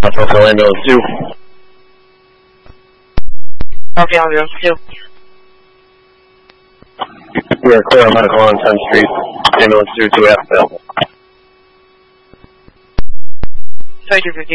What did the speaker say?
Southwest Ambulance 2. Copy, Ambulance 2. We are clear on medical on 10th Street. Ambulance 2 2 available. 2250.